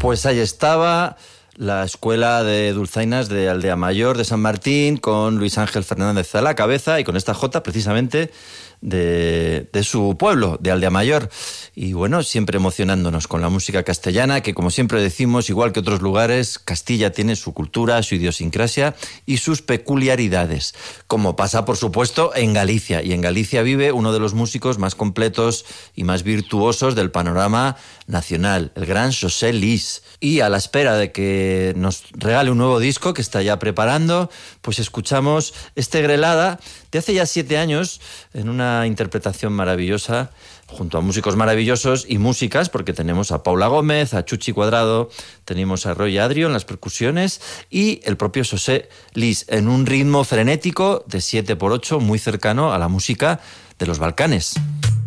Pues ahí estaba la Escuela de Dulzainas de Aldea Mayor de San Martín, con Luis Ángel Fernández a la cabeza y con esta jota precisamente de su pueblo, de Aldea Mayor. Y bueno, siempre emocionándonos con la música castellana, que como siempre decimos, igual que otros lugares, Castilla tiene su cultura, su idiosincrasia y sus peculiaridades, como pasa por supuesto en Galicia. Y en Galicia vive uno de los músicos más completos y más virtuosos del panorama nacional, el gran Xosé Lis. Y a la espera de que nos regale un nuevo disco que está ya preparando, pues escuchamos este Grelada de hace ya 7 años, en una interpretación maravillosa, junto a músicos maravillosos y músicas, porque tenemos a Paula Gómez, a Chuchi Cuadrado, tenemos a Roy Adrio en las percusiones y el propio Xosé Lis, en un ritmo frenético de 7x8, muy cercano a la música de los Balcanes.